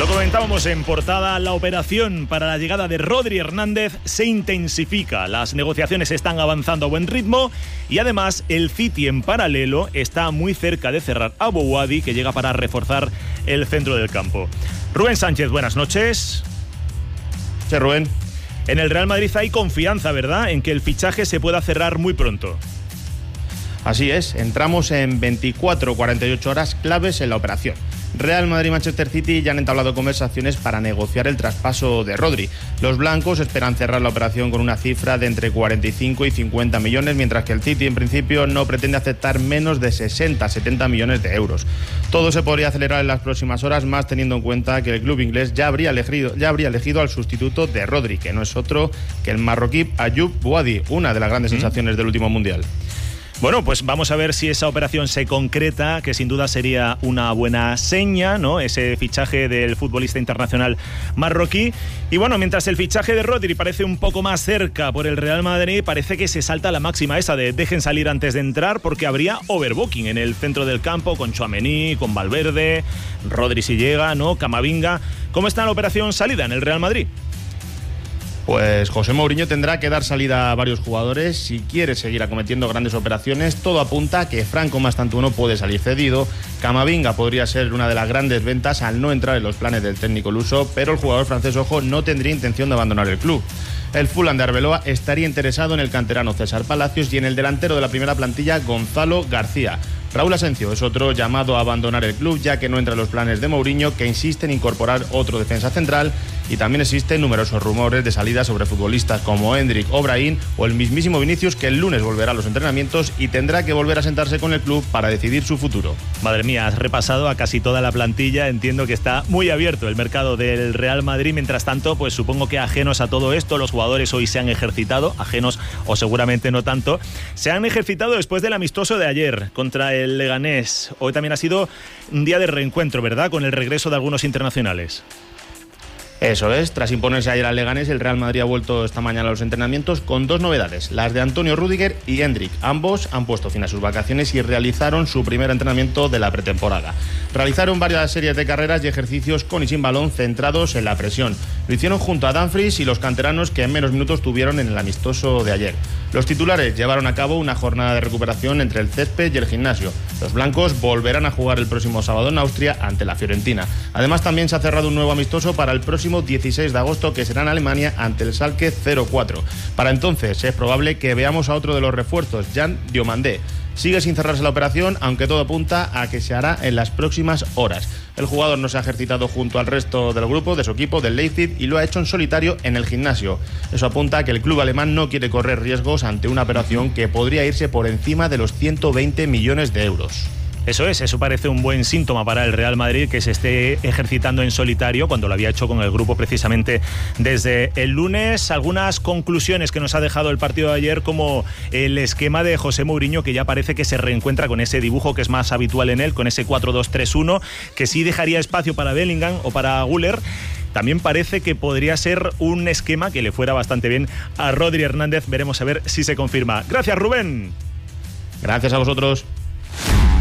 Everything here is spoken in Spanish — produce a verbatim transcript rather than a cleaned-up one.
Lo comentábamos en portada, la operación para la llegada de Rodri Hernández se intensifica. Las negociaciones están avanzando a buen ritmo y además el City en paralelo está muy cerca de cerrar a Bouhaddi, que llega para reforzar el centro del campo. Rubén Sánchez, buenas noches. Sí, Rubén. En el Real Madrid hay confianza, ¿verdad?, en que el fichaje se pueda cerrar muy pronto. Así es, entramos en veinticuatro a cuarenta y ocho horas claves en la operación. Real Madrid y Manchester City ya han entablado conversaciones para negociar el traspaso de Rodri. Los blancos esperan cerrar la operación con una cifra de entre cuarenta y cinco y cincuenta millones, mientras que el City en principio no pretende aceptar menos de sesenta a setenta millones de euros. Todo se podría acelerar en las próximas horas, más teniendo en cuenta que el club inglés ya habría elegido, ya habría elegido al sustituto de Rodri, que no es otro que el marroquí Ayoub Bouhaddi, una de las grandes ¿Mm? sensaciones del último Mundial. Bueno, pues vamos a ver si esa operación se concreta, que sin duda sería una buena seña, ¿no?, ese fichaje del futbolista internacional marroquí. Y bueno, mientras el fichaje de Rodri parece un poco más cerca por el Real Madrid, parece que se salta la máxima esa de dejen salir antes de entrar, porque habría overbooking en el centro del campo con Tchouaméni, con Valverde, Rodri si llega, ¿no?, Camavinga. ¿Cómo está la operación salida en el Real Madrid? Pues José Mourinho tendrá que dar salida a varios jugadores si quiere seguir acometiendo grandes operaciones. Todo apunta a que Franco Mastantuono puede salir cedido. Camavinga podría ser una de las grandes ventas al no entrar en los planes del técnico luso, pero el jugador francés, ojo, no tendría intención de abandonar el club. El Fulham de Arbeloa estaría interesado en el canterano César Palacios y en el delantero de la primera plantilla, Gonzalo García. Raúl Asencio es otro llamado a abandonar el club, ya que no entra en los planes de Mourinho, que insiste en incorporar otro defensa central, y también existen numerosos rumores de salida sobre futbolistas como Endrick o Brahim o el mismísimo Vinicius, que el lunes volverá a los entrenamientos y tendrá que volver a sentarse con el club para decidir su futuro. Madre mía, has repasado a casi toda la plantilla. Entiendo que está muy abierto el mercado del Real Madrid. Mientras tanto, pues supongo que ajenos a todo esto, los jugadores hoy se han ejercitado, ajenos o seguramente no tanto, se han ejercitado después del amistoso de ayer contra el Leganés. Hoy también ha sido un día de reencuentro, ¿verdad?, con el regreso de algunos internacionales. Eso es, tras imponerse ayer al Leganés, el Real Madrid ha vuelto esta mañana a los entrenamientos con dos novedades, las de Antonio Rüdiger y Endrick. Ambos han puesto fin a sus vacaciones y realizaron su primer entrenamiento de la pretemporada. Realizaron varias series de carreras y ejercicios con y sin balón centrados en la presión. Lo hicieron junto a Dumfries y los canteranos, que en menos minutos tuvieron en el amistoso de ayer. Los titulares llevaron a cabo una jornada de recuperación entre el césped y el gimnasio. Los blancos volverán a jugar el próximo sábado en Austria ante la Fiorentina. Además, también se ha cerrado un nuevo amistoso para el próximo dieciséis de agosto, que será en Alemania ante el Schalke cero cuatro. Para entonces es probable que veamos a otro de los refuerzos, Jan Diomandé. Sigue sin cerrarse la operación, aunque todo apunta a que se hará en las próximas horas. El jugador no se ha ejercitado junto al resto del grupo de su equipo del Leipzig y lo ha hecho en solitario en el gimnasio. Eso apunta a que el club alemán no quiere correr riesgos ante una operación que podría irse por encima de los ciento veinte millones de euros. Eso es, eso parece un buen síntoma para el Real Madrid, que se esté ejercitando en solitario cuando lo había hecho con el grupo precisamente desde el lunes. Algunas conclusiones que nos ha dejado el partido de ayer, como el esquema de José Mourinho, que ya parece que se reencuentra con ese dibujo que es más habitual en él, con ese cuatro dos tres uno, que sí dejaría espacio para Bellingham o para Güler. También parece que podría ser un esquema que le fuera bastante bien a Rodri Hernández. Veremos a ver si se confirma. Gracias, Rubén. Gracias a vosotros.